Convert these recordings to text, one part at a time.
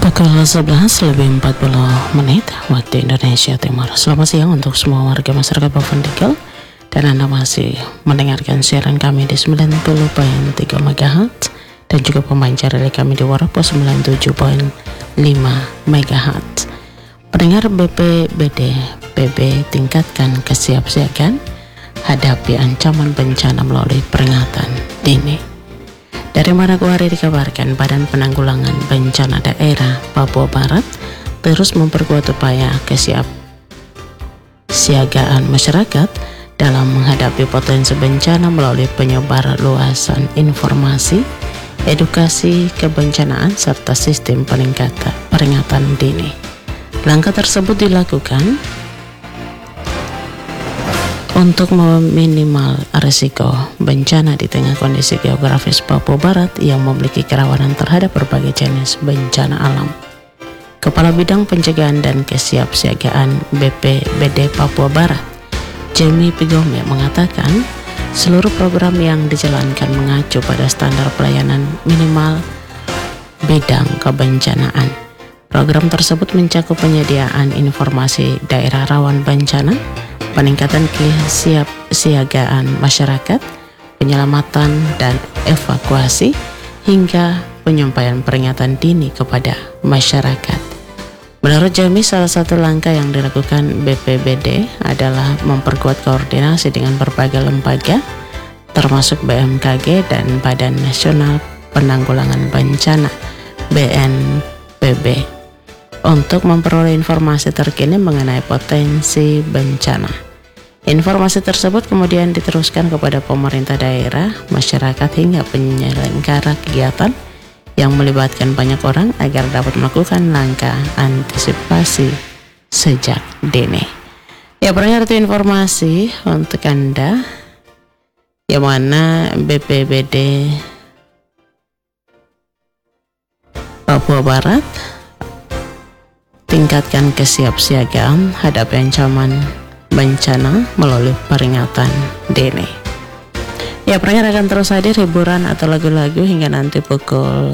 Pukul 11 lebih 40 menit waktu Indonesia Timur. Selamat siang untuk semua warga masyarakat Bovendigel, dan Anda masih mendengarkan siaran kami di 90.3 MHz dan juga pemancar relay kami di Warapo 97.5 MHz. Pendengar BPBD PB tingkatkan kesiapsiagaan hadapi ancaman bencana melalui peringatan dini. Dari Manokwari dikabarkan Badan Penanggulangan Bencana Daerah Papua Barat terus memperkuat upaya kesiapsiagaan masyarakat dalam menghadapi potensi bencana melalui penyebar luasan informasi, edukasi kebencanaan, serta sistem peringatan dini. Langkah tersebut dilakukan untuk meminimal risiko bencana di tengah kondisi geografis Papua Barat yang memiliki kerawanan terhadap berbagai jenis bencana alam. Kepala Bidang Pencegahan dan Kesiapsiagaan BPBD Papua Barat, Jamie Pigome, mengatakan seluruh program yang dijalankan mengacu pada standar pelayanan minimal bidang kebencanaan. Program tersebut mencakup penyediaan informasi daerah rawan bencana, peningkatan kesiapsiagaan masyarakat, penyelamatan dan evakuasi, hingga penyampaian peringatan dini kepada masyarakat. Menurut Jamie, salah satu langkah yang dilakukan BPBD adalah memperkuat koordinasi dengan berbagai lembaga, termasuk BMKG dan Badan Nasional Penanggulangan Bencana BNPB, untuk memperoleh informasi terkini mengenai potensi bencana. Informasi tersebut kemudian diteruskan kepada pemerintah daerah, masyarakat, hingga penyelenggara kegiatan yang melibatkan banyak orang agar dapat melakukan langkah antisipasi sejak dini. Ya, pendengar, itu informasi untuk Anda yang mana BPBD Papua Barat tingkatkan kesiapsiagaan hadapi ancaman bencana melalui peringatan dini. Ya, pendengar, akan terus hadir hiburan atau lagu-lagu hingga nanti pukul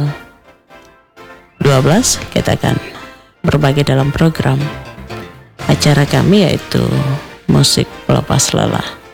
12. Kita akan berbagi dalam program acara kami, yaitu musik pelepas lelah.